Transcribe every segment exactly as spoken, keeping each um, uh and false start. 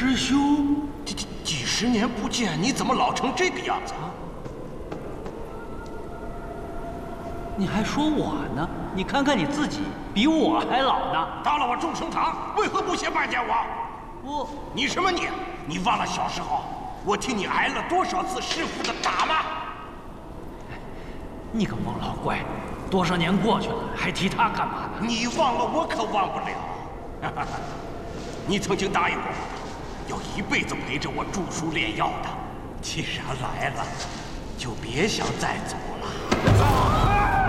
师兄， 这这几十年不见，你怎么老成这个样子？ 你还说我呢？你看看你自己，比我还老呢。 到了我众生堂，为何不先拜见我？ 我， 你什么你？你忘了小时候我替你挨了多少次师傅的打吗？ 你个孟老怪，多少年过去了，还提他干嘛呢？ 你忘了，我可忘不了。你曾经答应过我，要一辈子陪着我著书炼药的。既然来了，就别想再走了。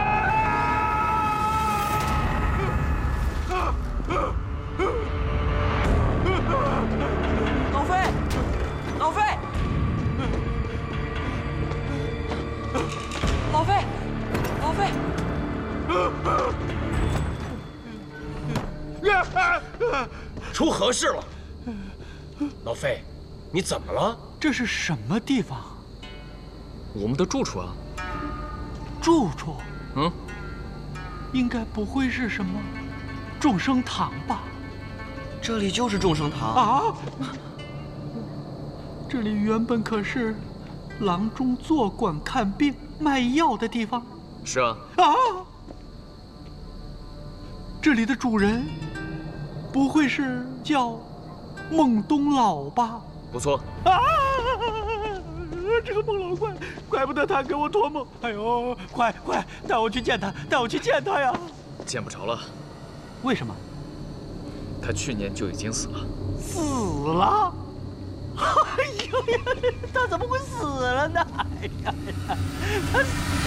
老飞，老飞，老飞，老飞。 出何事了？老费，你怎么了？ 这是什么地方？ 我们的住处啊。 住处？ 嗯， 应该不会是什么众生堂吧？ 这里就是众生堂啊！这里原本可是郎中坐馆看病卖药的地方。 是啊。 啊！这里的主人不会是叫孟东老吧？ 不错。 啊！这个孟老怪，怪不得他给我托梦。哎呦，快快带我去见他，带我去见他呀！ 见不着了。 为什么？ 他去年就已经死了。 死了？哎呦呀，他怎么会死了呢？哎呀呀，他。